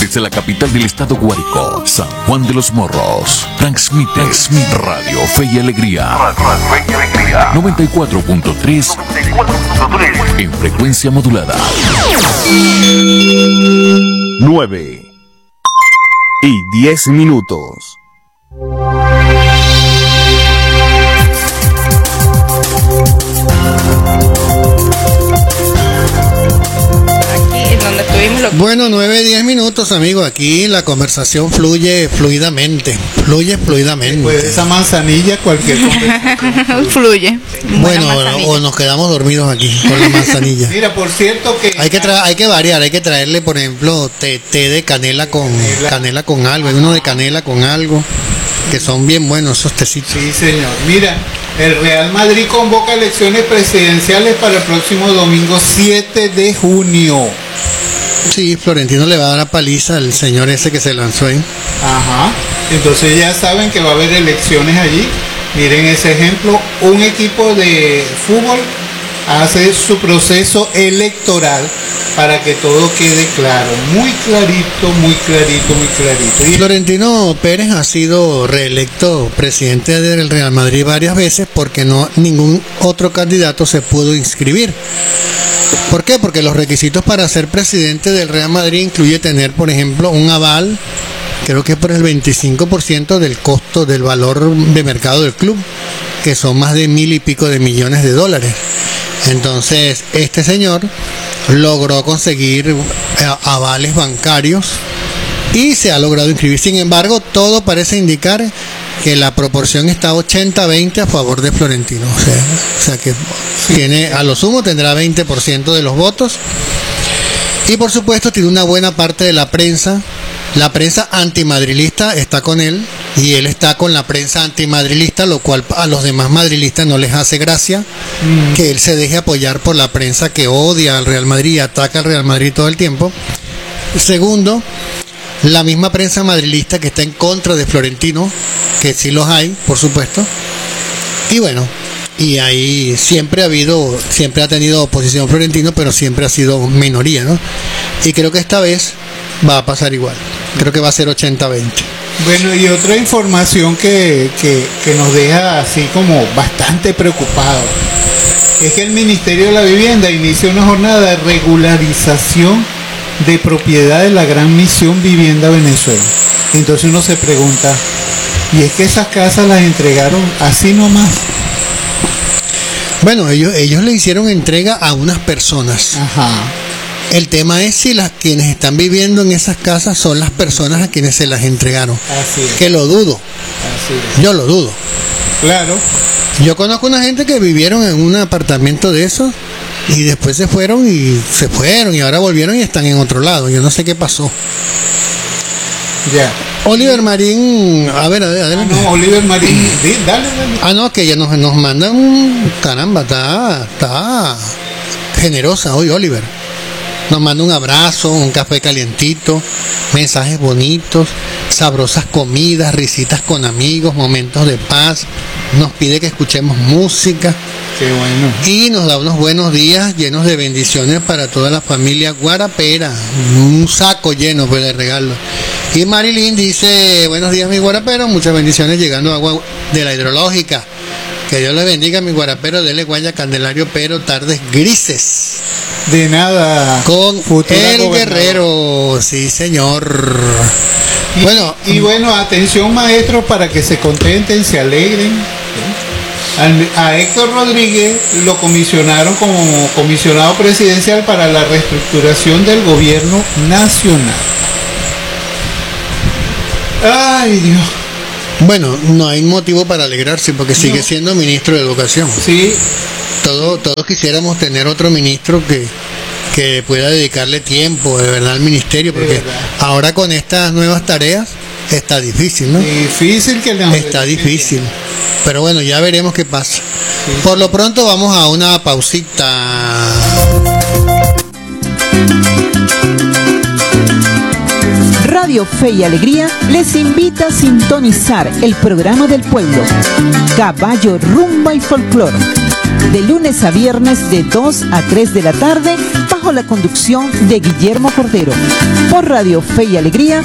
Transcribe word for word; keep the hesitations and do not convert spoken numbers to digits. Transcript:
desde la capital del estado Guárico, San Juan de los Morros. Transmite, Transmite Radio Fe y Alegría. noventa y cuatro punto tres en frecuencia modulada. nueve y diez minutos. Bueno, nueve, diez minutos, amigo. Aquí la conversación fluye fluidamente. Fluye fluidamente. Pues esa manzanilla, cualquier conversación fluye. Bueno, o nos quedamos dormidos aquí con la manzanilla. Mira, por cierto que hay que tra hay que variar, hay que traerle, por ejemplo, té, té de canela con canela. canela con algo, hay uno de canela con algo, que son bien buenos esos tecitos. Sí, señor. Mira, el Real Madrid convoca elecciones presidenciales para el próximo domingo siete de junio. Sí, Florentino le va a dar una paliza al señor ese que se lanzó ahí. Ajá. Entonces ya saben que va a haber elecciones allí. Miren ese ejemplo. Un equipo de fútbol hace su proceso electoral para que todo quede claro. Muy clarito, muy clarito, muy clarito. Y Florentino Pérez ha sido reelecto presidente del Real Madrid varias veces porque no ningún otro candidato se pudo inscribir. ¿Por qué? Porque los requisitos para ser presidente del Real Madrid incluye tener, por ejemplo, un aval, creo que por el veinticinco por ciento del costo del valor de mercado del club, que son más de mil y pico de millones de dólares. Entonces, este señor logró conseguir avales bancarios y se ha logrado inscribir. Sin embargo, todo parece indicar que la proporción está ochenta a veinte a favor de Florentino. O sea, o sea que tiene, a lo sumo tendrá veinte por ciento de los votos. Y por supuesto tiene una buena parte de la prensa. La prensa antimadrilista está con él y él está con la prensa antimadrilista, lo cual a los demás madrilistas no les hace gracia mm. que él se deje apoyar por la prensa que odia al Real Madrid y ataca al Real Madrid todo el tiempo. Segundo, la misma prensa madrilista que está en contra de Florentino, que sí los hay, por supuesto. Y bueno, y ahí siempre ha habido, siempre ha tenido oposición Florentino, pero siempre ha sido minoría, ¿no? Y creo que esta vez va a pasar igual. Creo que va a ser ochenta a veinte. Bueno, y otra información que, que, que nos deja así como bastante preocupados es que el Ministerio de la Vivienda inicia una jornada de regularización de propiedad de la Gran Misión Vivienda Venezuela. Entonces uno se pregunta, ¿y es que esas casas las entregaron así nomás? Bueno, ellos, ellos le hicieron entrega a unas personas. Ajá. El tema es si las quienes están viviendo en esas casas son las personas a quienes se las entregaron. Así es. Que lo dudo. Así es. Yo lo dudo. Claro. Yo conozco una gente que vivieron en un apartamento de esos y después se fueron y se fueron y ahora volvieron y están en otro lado. Yo no sé qué pasó. Ya. Oliver Marín, a ver, adelante. Ah, no, Oliver Marín, dale, dale. Ah, no, que ya nos, nos mandan, caramba, está, está generosa hoy Oliver. Nos manda un abrazo, un café calientito, mensajes bonitos, sabrosas comidas, risitas con amigos, momentos de paz. Nos pide que escuchemos música. Qué bueno. Y nos da unos buenos días llenos de bendiciones para toda la familia guarapera. Un saco lleno pues, de regalos. Y Marilyn dice, buenos días mi guarapero, muchas bendiciones llegando agua de la hidrológica. Que Dios les bendiga mi guarapero, dele guaya Candelario, pero tardes grises. De nada. Con el gobernador. Guerrero, sí señor. Y, bueno, y bueno, atención maestros para que se contenten, se alegren. A, a Héctor Rodríguez lo comisionaron como comisionado presidencial para la reestructuración del gobierno nacional. Ay Dios. Bueno, no hay motivo para alegrarse porque sigue no. siendo ministro de Educación. Sí. Todo, todos quisiéramos tener otro ministro que, que pueda dedicarle tiempo de verdad al ministerio, porque ahora con estas nuevas tareas está difícil, ¿no? Difícil que le Está difícil. Pero bueno, ya veremos qué pasa. Sí. Por lo pronto vamos a una pausita. Radio Fe y Alegría les invita a sintonizar el programa del pueblo, Caballo, Rumba y Folclor, de lunes a viernes de dos a tres de la tarde, bajo la conducción de Guillermo Cordero, por Radio Fe y Alegría